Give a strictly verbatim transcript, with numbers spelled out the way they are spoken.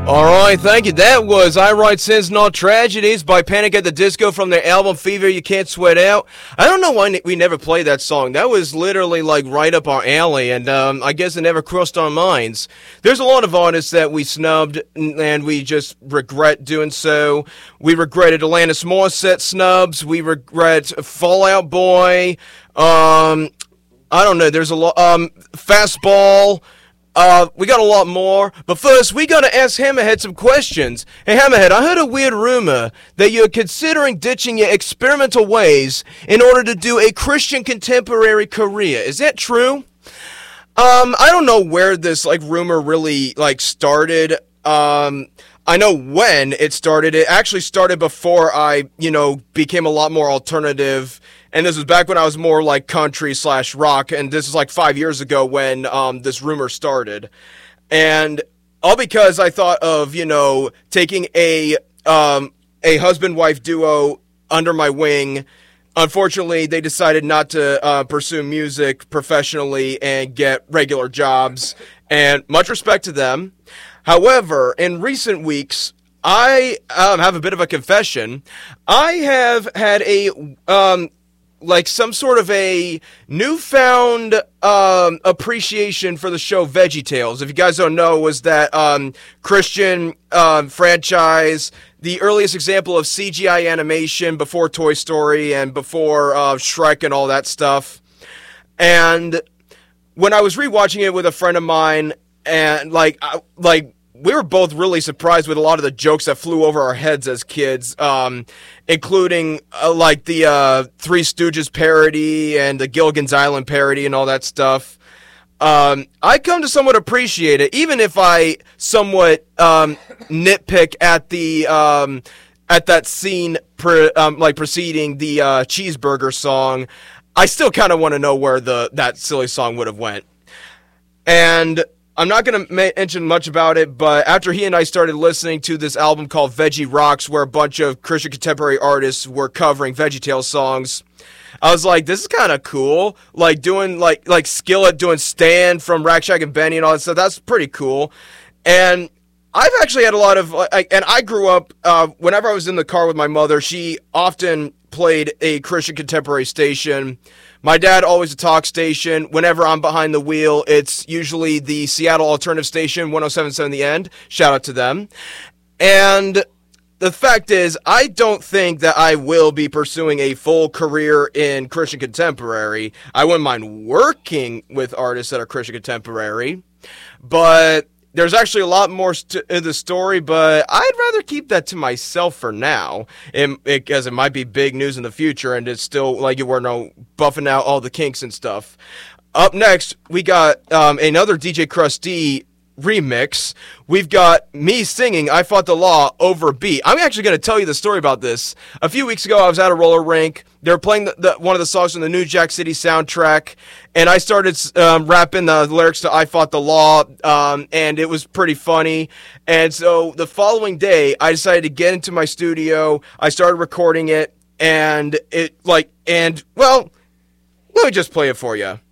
Alright, thank you. That was I Write Sins Not Tragedies by Panic at the Disco from their album Fever You Can't Sweat Out. I don't know why we never played that song. That was literally like right up our alley, and um, I guess it never crossed our minds. There's a lot of artists that we snubbed, and we just regret doing so. We regretted Alanis Morissette snubs. We regret Fall Out Boy. Um, I don't know. There's a lot. Um, Fastball. Uh, we got a lot more, but first, we gotta ask Hammerhead some questions. Hey, Hammerhead, I heard a weird rumor that you're considering ditching your experimental ways in order to do a Christian contemporary career. Is that true? Um, I don't know where this, like, rumor really, like, started. Um, I know when it started. It actually started before I, you know, became a lot more alternative. And this was back when I was more like country slash rock, and this is like five years ago when um, this rumor started. And all because I thought of, you know, taking a um, a husband-wife duo under my wing. Unfortunately, they decided not to uh, pursue music professionally and get regular jobs, and much respect to them. However, in recent weeks, I um, have a bit of a confession. I have had a... Um, like some sort of a newfound um, appreciation for the show VeggieTales. If you guys don't know, was that um, Christian um, franchise, the earliest example of C G I animation before Toy Story and before uh, Shrek and all that stuff. And when I was rewatching it with a friend of mine, and like, I, like. we were both really surprised with a lot of the jokes that flew over our heads as kids, um, including uh, like the uh, Three Stooges parody and the Gilligan's Island parody and all that stuff. Um, I come to somewhat appreciate it, even if I somewhat um, nitpick at the um, at that scene, pre- um, like preceding the uh, cheeseburger song. I still kind of want to know where the that silly song would have went, and. I'm not going to mention much about it, but after he and I started listening to this album called Veggie Rocks, where a bunch of Christian contemporary artists were covering VeggieTales songs, I was like, this is kind of cool. Like doing like like Skillet doing Stan from Rack Shack and Benny and all that stuff. That's pretty cool. And I've actually had a lot of, like, and I grew up, uh, whenever I was in the car with my mother, she often played a Christian contemporary station. My dad always a talk station. Whenever I'm behind the wheel, it's usually the Seattle Alternative Station, one oh seven point seven The End. Shout out to them. And the fact is, I don't think that I will be pursuing a full career in Christian contemporary. I wouldn't mind working with artists that are Christian contemporary, but there's actually a lot more st- in the story, but I'd rather keep that to myself for now, because it, it might be big news in the future, and it's still, like, you were no buffing out all the kinks and stuff. Up next, we got um, another D J Krusty remix. We've got me singing I Fought the Law over beat. I'm actually going to tell you the story about this. A few weeks ago, I was at a roller rink. They were playing the, the, one of the songs from the New Jack City soundtrack, and I started um, rapping the lyrics to I Fought the Law, um, and it was pretty funny. And so the following day, I decided to get into my studio. I started recording it, and it, like, and, well, let me just play it for you.